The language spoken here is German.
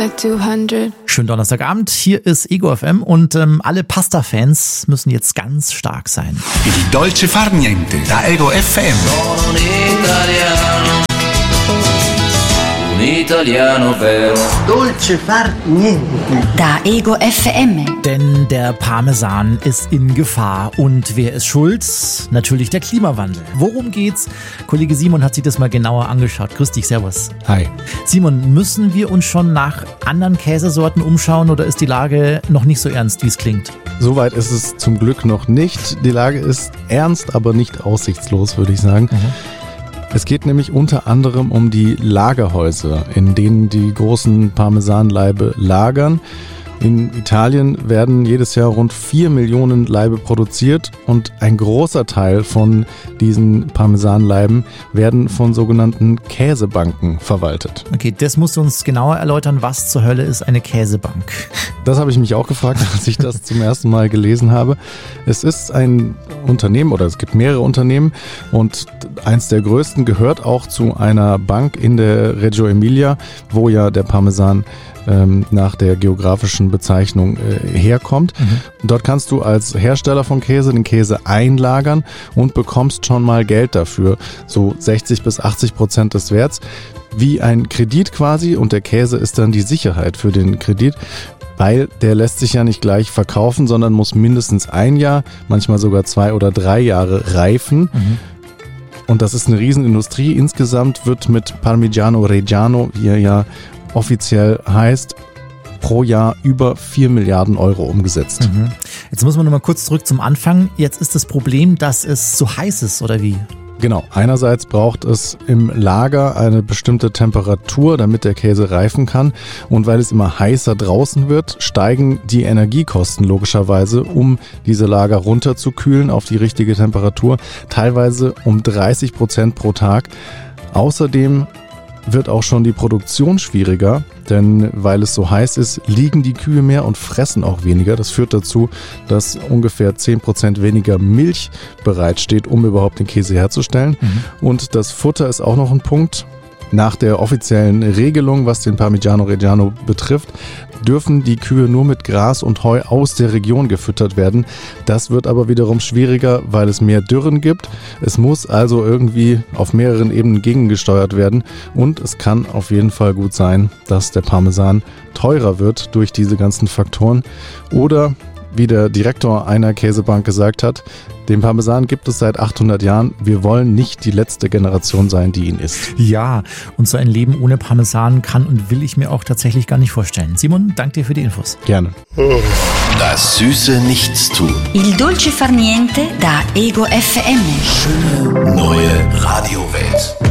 like 200. Schönen Donnerstagabend, hier ist Ego FM und alle Pasta-Fans müssen jetzt ganz stark sein. Il dolce far niente da Ego FM. Un italiano vero. Dolce far niente. Da Ego FM. Denn der Parmesan ist in Gefahr. Und wer ist schuld? Natürlich der Klimawandel. Worum geht's? Kollege Simon hat sich das mal genauer angeschaut. Grüß dich, servus. Hi. Simon, müssen wir uns schon nach anderen Käsesorten umschauen oder ist die Lage noch nicht so ernst, wie es klingt? Soweit ist es zum Glück noch nicht. Die Lage ist ernst, aber nicht aussichtslos, würde ich sagen. Es geht nämlich unter anderem um die Lagerhäuser, in denen die großen Parmesanlaibe lagern. In Italien werden jedes Jahr rund 4 Millionen Laibe produziert und ein großer Teil von diesen Parmesanleiben werden von sogenannten Käsebanken verwaltet. Okay, das musst du uns genauer erläutern. Was zur Hölle ist eine Käsebank? Das habe ich mich auch gefragt, als ich das zum ersten Mal gelesen habe. Es ist ein Unternehmen oder es gibt mehrere Unternehmen und eins der größten gehört auch zu einer Bank in der Reggio Emilia, wo ja der Parmesan nach der geografischen Bezeichnung herkommt. Dort kannst du als Hersteller von Käse den Käse einlagern und bekommst schon mal Geld dafür, so 60-80% des Werts, wie ein Kredit quasi, und der Käse ist dann die Sicherheit für den Kredit, weil der lässt sich ja nicht gleich verkaufen, sondern muss mindestens 1 Jahr, manchmal sogar 2 oder 3 Jahre reifen. Und das ist eine Riesenindustrie. Insgesamt wird mit Parmigiano Reggiano, wie er ja offiziell heißt, pro Jahr über 4 Milliarden Euro umgesetzt. Jetzt muss man noch mal kurz zurück zum Anfang. Jetzt ist das Problem, dass es zu heiß ist, oder wie? Genau. Einerseits braucht es im Lager eine bestimmte Temperatur, damit der Käse reifen kann. Und weil es immer heißer draußen wird, steigen die Energiekosten logischerweise, um diese Lager runterzukühlen auf die richtige Temperatur, teilweise um 30% pro Tag. Außerdem wird auch schon die Produktion schwieriger, denn weil es so heiß ist, liegen die Kühe mehr und fressen auch weniger. Das führt dazu, dass ungefähr 10% weniger Milch bereitsteht, um überhaupt den Käse herzustellen. Und das Futter ist auch noch ein Punkt. Nach der offiziellen Regelung, was den Parmigiano Reggiano betrifft, dürfen die Kühe nur mit Gras und Heu aus der Region gefüttert werden. Das wird aber wiederum schwieriger, weil es mehr Dürren gibt. Es muss also irgendwie auf mehreren Ebenen gegengesteuert werden und es kann auf jeden Fall gut sein, dass der Parmesan teurer wird durch diese ganzen Faktoren. Oder, wie der Direktor einer Käsebank gesagt hat, den Parmesan gibt es seit 800 Jahren. Wir wollen nicht die letzte Generation sein, die ihn isst. Ja, und so ein Leben ohne Parmesan kann und will ich mir auch tatsächlich gar nicht vorstellen. Simon, danke dir für die Infos. Gerne. Das süße Nichtstun. Il dolce far niente da Ego FM. Schöne neue Radiowelt.